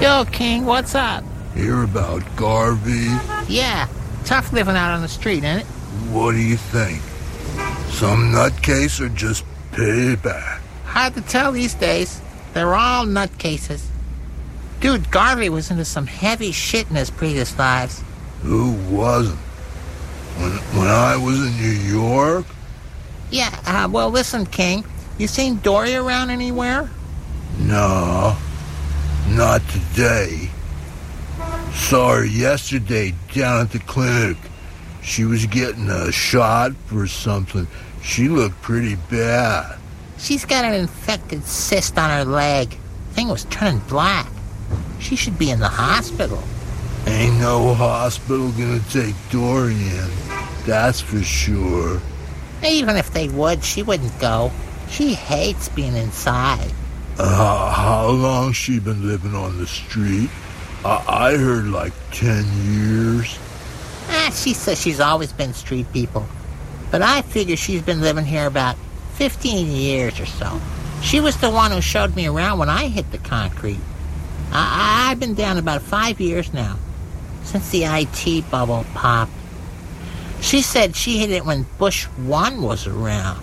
Yo, King, what's up? Hear about Garvey? Yeah, tough living out on the street, ain't it? What do you think? Some nutcase or just payback? Hard to tell these days. They're all nutcases. Dude, Garvey was into some heavy shit in his previous lives. Who wasn't? When I was in New York? Yeah, well, listen, King. You seen Dory around anywhere? No, not today. Saw her yesterday down at the clinic. She was getting a shot for something. She looked pretty bad. She's got an infected cyst on her leg. Thing was turning black. She should be in the hospital. Ain't no hospital gonna take Dory in, that's for sure. Even if they would, she wouldn't go. She hates being inside. How long she been living on the street? I heard like 10 years. She says she's always been street people. But I figure she's been living here about 15 years or so. She was the one who showed me around when I hit the concrete. I've been down about 5 years now, since the IT bubble popped. She said she hit it when Bush 1 was around.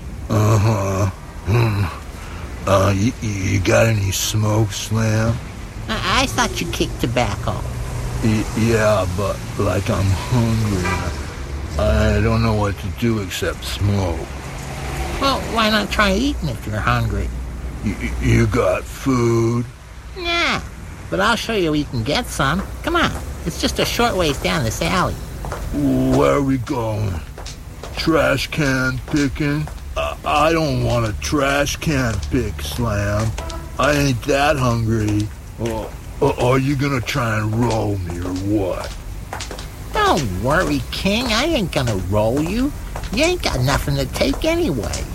You got any smoke, Slam? I thought you kicked tobacco. Yeah, but like I'm hungry. I don't know what to do except smoke. Well, why not try eating if you're hungry? You got food? Nah, but I'll show you where you can get some. Come on, it's just a short ways down this alley. Where are we going? Trash can picking? I don't want a trash can pick, Slam. I ain't that hungry. Are you gonna try and roll me or what? Don't worry, King. I ain't gonna roll you. You ain't got nothing to take anyway.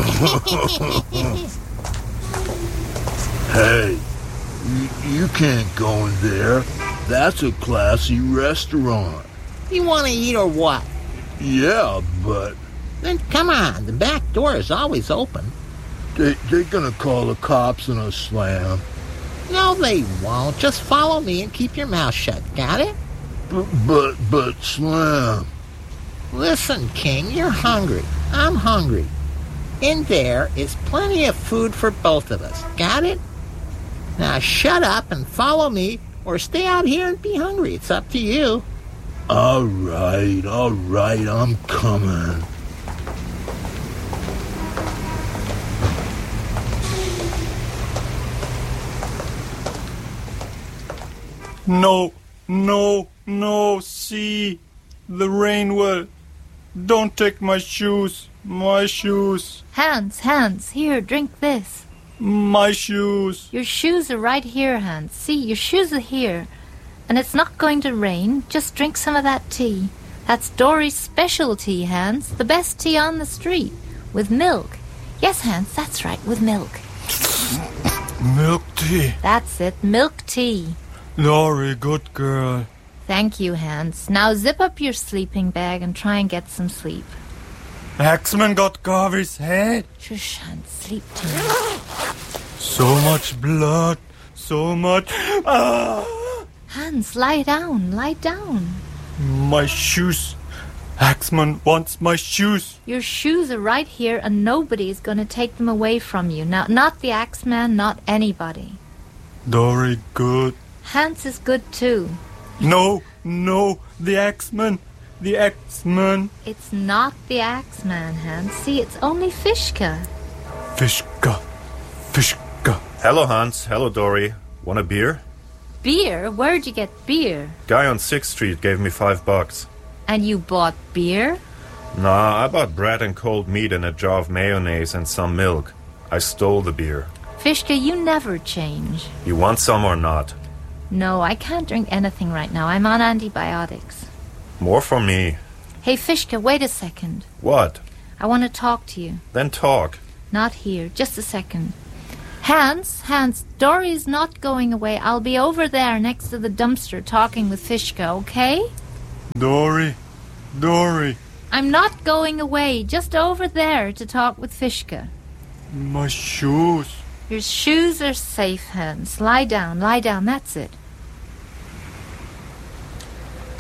Hey, you can't go in there. That's a classy restaurant. You want to eat or what? Yeah, but... Then come on, the back door is always open. They're gonna call the cops on us, Slam. No, they won't. Just follow me and keep your mouth shut, got it? But Slam... Listen, King, you're hungry. I'm hungry. In there is plenty of food for both of us, got it? Now shut up and follow me, or stay out here and be hungry. It's up to you. All right, I'm coming. No, see, the rain will. Don't take my shoes. Hans, here, drink this. My shoes. Your shoes are right here, Hans. See, your shoes are here. And it's not going to rain. Just drink some of that tea. That's Dory's specialty, Hans. The best tea on the street. With milk. Yes, Hans, that's right, with milk. Milk tea. That's it, milk tea. Dory, good girl. Thank you, Hans. Now zip up your sleeping bag and try and get some sleep. Axman got Garvey's head. Shush, Hans, sleep tonight. So much blood. So much... Hans, lie down. My shoes. Axman wants my shoes. Your shoes are right here and nobody is going to take them away from you. Now, not the Axeman, not anybody. Dory good. Hans is good too. No, the Axeman. The Axeman. It's not the Axeman, Hans. See, it's only Fishka. Fishka. Hello, Hans. Hello, Dory. Want a beer? Beer? Where'd you get beer? Guy on 6th Street gave me $5. And you bought beer? Nah, I bought bread and cold meat and a jar of mayonnaise and some milk. I stole the beer. Fishka, you never change. You want some or not? No, I can't drink anything right now. I'm on antibiotics. More for me. Hey, Fishka, wait a second. What? I want to talk to you. Then talk. Not here. Just a second. Hans, Dory's not going away. I'll be over there next to the dumpster talking with Fishka, okay? Dory. I'm not going away. Just over there to talk with Fishka. My shoes. Your shoes are safe, Hans. Lie down. That's it.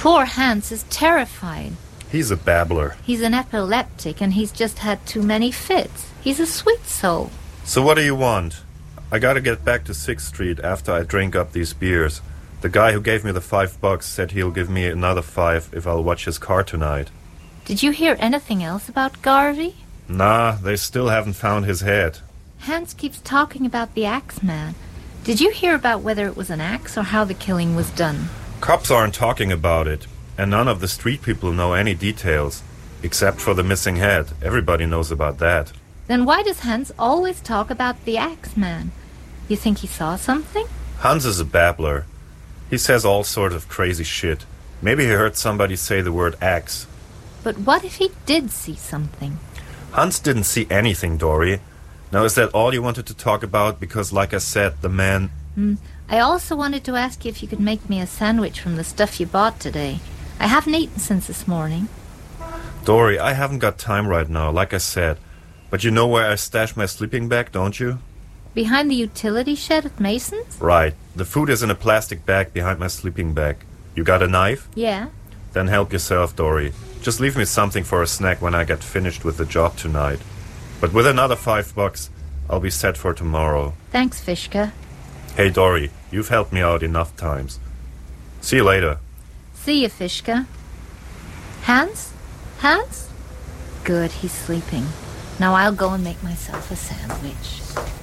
Poor Hans is terrified. He's a babbler. He's an epileptic and he's just had too many fits. He's a sweet soul. So what do you want? I gotta get back to 6th Street after I drink up these beers. The guy who gave me the $5 said he'll give me another 5 if I'll watch his car tonight. Did you hear anything else about Garvey? Nah, they still haven't found his head. Hans keeps talking about the axe man. Did you hear about whether it was an axe or how the killing was done? Cops aren't talking about it, and none of the street people know any details, except for the missing head. Everybody knows about that. Then why does Hans always talk about the axe man? You think he saw something? Hans is a babbler. He says all sorts of crazy shit. Maybe he heard somebody say the word axe. But what if he did see something? Hans didn't see anything, Dory. Now, is that all you wanted to talk about? Because, like I said, the man... I also wanted to ask you if you could make me a sandwich from the stuff you bought today. I haven't eaten since this morning. Dory, I haven't got time right now, like I said. But you know where I stash my sleeping bag, don't you? Behind the utility shed at Mason's? Right. The food is in a plastic bag behind my sleeping bag. You got a knife? Yeah. Then help yourself, Dory. Just leave me something for a snack when I get finished with the job tonight. But with another $5, I'll be set for tomorrow. Thanks, Fishka. Hey, Dory, you've helped me out enough times. See you later. See you, Fishka. Hans? Hans? Good, he's sleeping. Now I'll go and make myself a sandwich.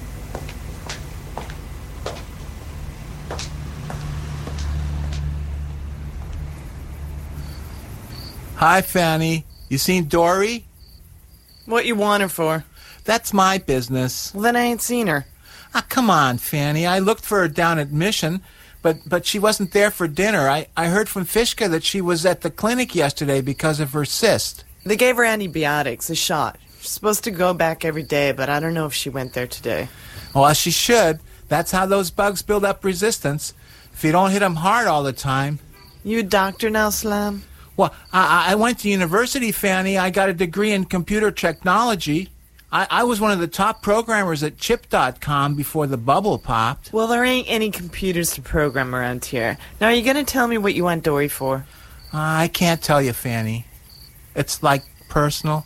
Hi, Fanny. You seen Dory? What you want her for? That's my business. Well, then I ain't seen her. Ah, come on, Fanny. I looked for her down at Mission, but she wasn't there for dinner. I heard from Fishka that she was at the clinic yesterday because of her cyst. They gave her antibiotics, a shot. She's supposed to go back every day, but I don't know if she went there today. Well, she should. That's how those bugs build up resistance. If you don't hit them hard all the time. You a doctor now, Slam? Well, I went to university, Fanny. I got a degree in computer technology. I was one of the top programmers at Chip.com before the bubble popped. Well, there ain't any computers to program around here. Now, are you going to tell me what you want Dory for? I can't tell you, Fanny. It's like personal.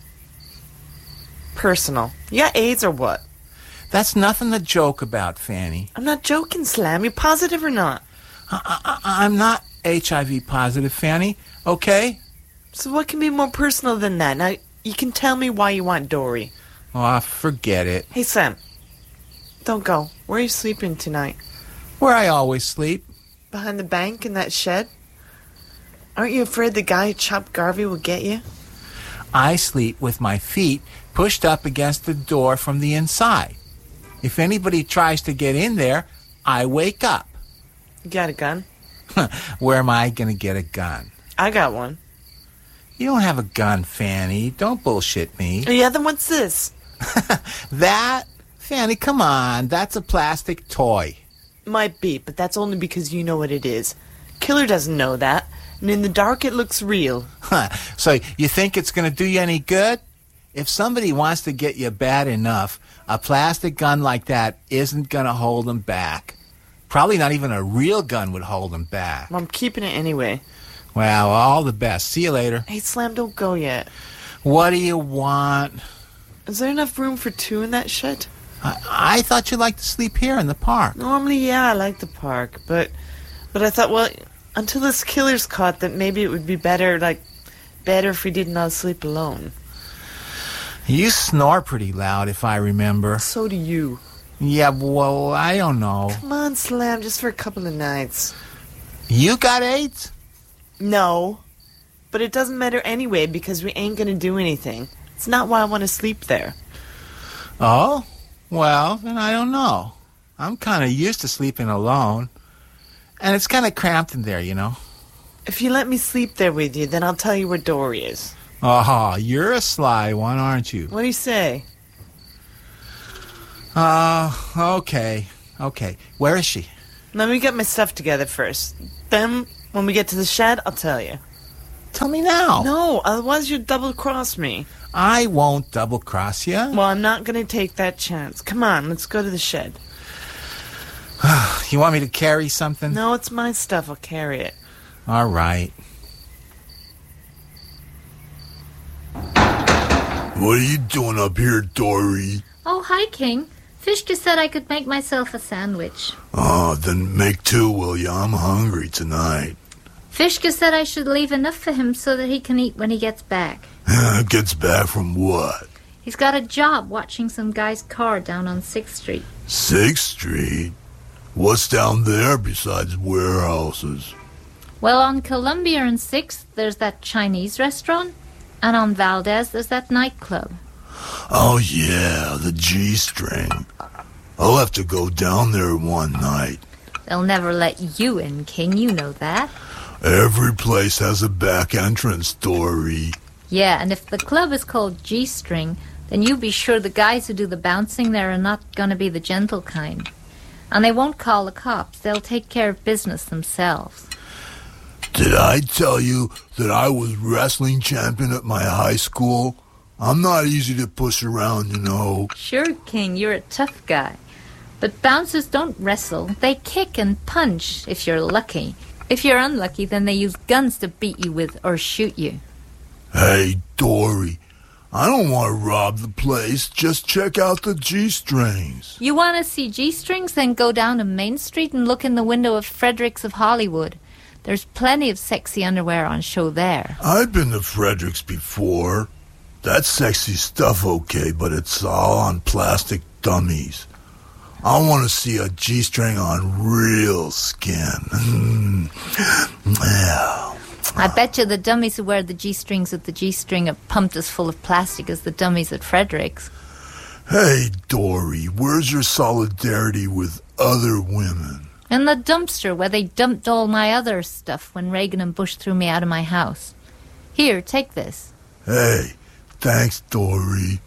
Personal. You got AIDS or what? That's nothing to joke about, Fanny. I'm not joking, Slam. You positive or not? I'm not HIV positive, Fanny. Okay? So what can be more personal than that? Now, you can tell me why you want Dory. Oh, forget it. Hey, Sam. Don't go. Where are you sleeping tonight? Where I always sleep. Behind the bank in that shed? Aren't you afraid the guy who chopped Garvey will get you? I sleep with my feet pushed up against the door from the inside. If anybody tries to get in there, I wake up. You got a gun? Where am I going to get a gun? I got one. You don't have a gun, Fanny. Don't bullshit me. Oh, yeah, then what's this? That? Fanny, come on. That's a plastic toy. Might be, but that's only because you know what it is. Killer doesn't know that, and in the dark it looks real. So you think it's going to do you any good? If somebody wants to get you bad enough, a plastic gun like that isn't going to hold them back. Probably not even a real gun would hold them back. Well, I'm keeping it anyway. Well, all the best. See you later. Hey, Slam, don't go yet. What do you want? Is there enough room for two in that shed? I thought you'd like to sleep here in the park. Normally, yeah, I like the park, but I thought, well, until this killer's caught, that maybe it would be better if we didn't all sleep alone. You snore pretty loud, if I remember. So do you. Yeah, well, I don't know. Come on, Slam, just for a couple of nights. You got AIDS? No. But it doesn't matter anyway, because we ain't gonna do anything. It's not why I want to sleep there. Oh? Well, then I don't know. I'm kind of used to sleeping alone. And it's kind of cramped in there, you know. If you let me sleep there with you, then I'll tell you where Dory is. Oh, you're a sly one, aren't you? What do you say? Okay. Where is she? Let me get my stuff together first. Then, when we get to the shed, I'll tell you. Tell me now. No, otherwise you'll double-cross me. I won't double-cross you. Well, I'm not going to take that chance. Come on, let's go to the shed. You want me to carry something? No, it's my stuff. I'll carry it. All right. What are you doing up here, Dory? Oh, hi, King. Fishka said I could make myself a sandwich. Oh, then make two, will you? I'm hungry tonight. Fishka said I should leave enough for him so that he can eat when he gets back. Gets back from what? He's got a job watching some guy's car down on 6th Street. 6th Street? What's down there besides warehouses? Well, on Columbia and 6th, there's that Chinese restaurant. And on Valdez, there's that nightclub. Oh, yeah, the G-string. I'll have to go down there one night. They'll never let you in, King. You know that. Every place has a back entrance, Dory. Yeah, and if the club is called G-string, then you be sure the guys who do the bouncing there are not going to be the gentle kind. And they won't call the cops. They'll take care of business themselves. Did I tell you that I was wrestling champion at my high school? I'm not easy to push around, you know. Sure, King, you're a tough guy. But bouncers don't wrestle. They kick and punch, if you're lucky. If you're unlucky, then they use guns to beat you with or shoot you. Hey, Dory, I don't want to rob the place. Just check out the G-strings. You want to see G-strings? Then go down to Main Street and look in the window of Fredericks of Hollywood. There's plenty of sexy underwear on show there. I've been to Fredericks before. That's sexy stuff, okay, but it's all on plastic dummies. I want to see a G-string on real skin. Yeah. I bet you the dummies who wear the G-strings at the G-string are pumped as full of plastic as the dummies at Fredericks. Hey, Dory, where's your solidarity with other women? In the dumpster where they dumped all my other stuff when Reagan and Bush threw me out of my house. Here, take this. Hey, thanks, Dory.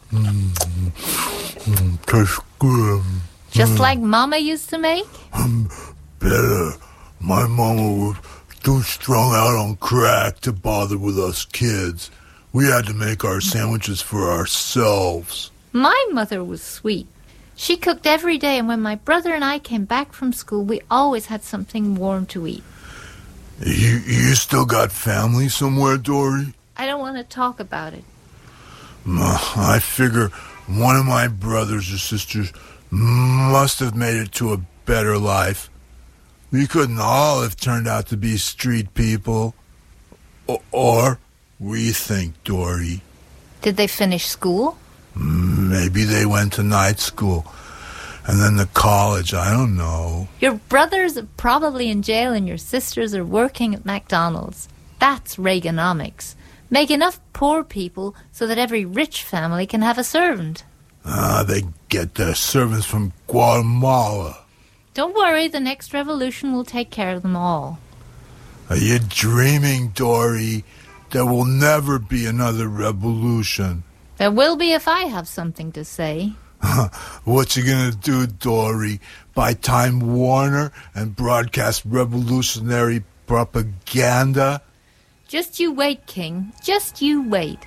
Tastes good. Just like Mama used to make? Better. My mama was too strung out on crack to bother with us kids. We had to make our sandwiches for ourselves. My mother was sweet. She cooked every day, and when my brother and I came back from school, we always had something warm to eat. You still got family somewhere, Dory? I don't want to talk about it. I figure one of my brothers or sisters must have made it to a better life. We couldn't all have turned out to be street people. Or we think, Dory. Did they finish school? Maybe they went to night school and then to college. I don't know. Your brothers are probably in jail and your sisters are working at McDonald's. That's Reaganomics. Make enough poor people so that every rich family can have a servant. They get their servants from Guatemala. Don't worry, the next revolution will take care of them all. Are you dreaming, Dory? There will never be another revolution. There will be if I have something to say. What you gonna do, Dory? Buy Time Warner and broadcast revolutionary propaganda? Just you wait, King. Just you wait.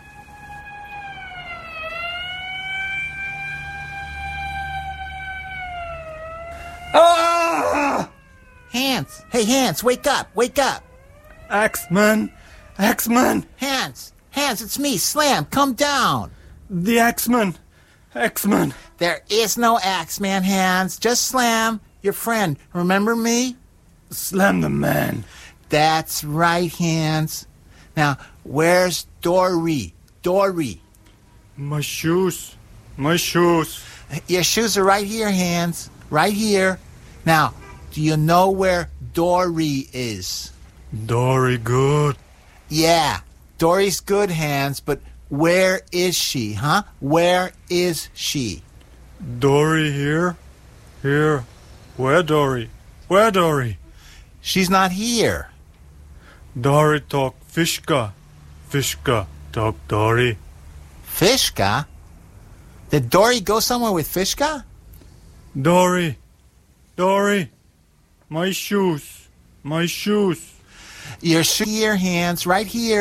Ah! Hans! Hey, Hans, wake up! Wake up! Axeman! Axeman! Hans! Hans, it's me, Slam! Come down! The Axeman! Axeman! There is no Axeman, Hans. Just Slam, your friend. Remember me? Slam the man. That's right, Hans. Now, where's Dory? Dory. My shoes. My shoes. Your shoes are right here, Hans. Right here. Now, do you know where Dory is? Dory good. Yeah, Dory's good, Hans, but where is she, huh? Where is she? Dory here? Here. Where Dory? Where Dory? She's not here. Dory talk Fishka. Fishka talk Dory. Fishka? Did Dory go somewhere with Fishka? Dory. Dory. My shoes. My shoes. Your shoes here, Hans, right here.